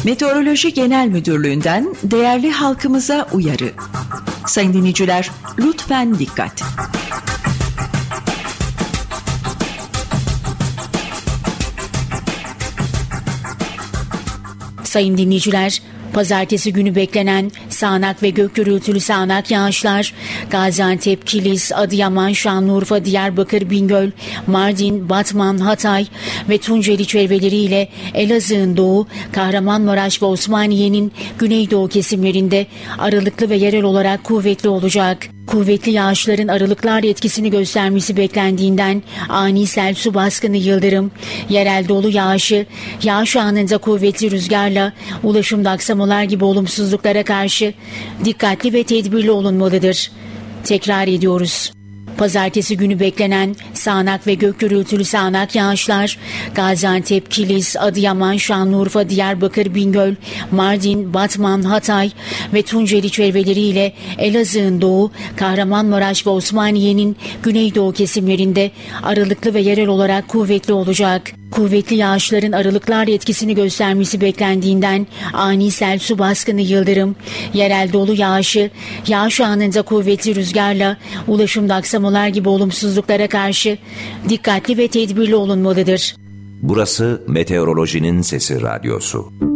Meteoroloji Genel Müdürlüğü'nden değerli halkımıza uyarı. Sayın dinleyiciler, lütfen dikkat. Sayın dinleyiciler, pazartesi günü beklenen sağanak ve gök gürültülü sağanak yağışlar Gaziantep, Kilis, Adıyaman, Şanlıurfa, Diyarbakır, Bingöl, Mardin, Batman, Hatay ve Tunceli çevreleriyle Elazığ'ın doğu, Kahramanmaraş ve Osmaniye'nin güneydoğu kesimlerinde aralıklı ve yerel olarak kuvvetli olacak. Kuvvetli yağışların aralıklarla etkisini göstermesi beklendiğinden ani sel, su baskını, yıldırım, yerel dolu yağışı, yağış anında kuvvetli rüzgarla ulaşımda aksamalar gibi olumsuzluklara karşı dikkatli ve tedbirli olunmalıdır. Tekrar ediyoruz. Pazartesi günü beklenen sağanak ve gök gürültülü sağanak yağışlar Gaziantep, Kilis, Adıyaman, Şanlıurfa, Diyarbakır, Bingöl, Mardin, Batman, Hatay ve Tunceli çevreleriyle Elazığ'ın doğu, Kahramanmaraş ve Osmaniye'nin güneydoğu kesimlerinde aralıklı ve yerel olarak kuvvetli olacak. Kuvvetli yağışların aralıklarla etkisini göstermesi beklendiğinden ani sel, su baskını, yıldırım, yerel dolu yağışı, yağış anında kuvvetli rüzgarla ulaşımda aksamalar gibi olumsuzluklara karşı dikkatli ve tedbirli olunmalıdır. Burası Meteorolojinin Sesi Radyosu.